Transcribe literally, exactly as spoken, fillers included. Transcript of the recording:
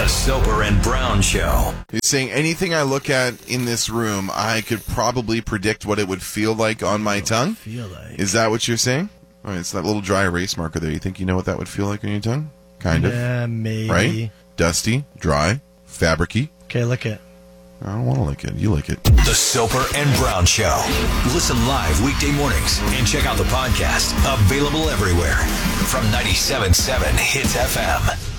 The Soper and Brown Show. He's saying anything I look at in this room, I could probably predict what it would feel like on my tongue. Feel like. Is that what you're saying? I mean, it's that little dry erase marker there. You think you know what that would feel like on your tongue? Kind of. Yeah, maybe. Right? Dusty, dry, fabricy. Okay, lick it. I don't want to lick it. You lick it. The Soper and Brown Show. Listen live weekday mornings and check out the podcast. Available everywhere from ninety-seven point seven Hits F M.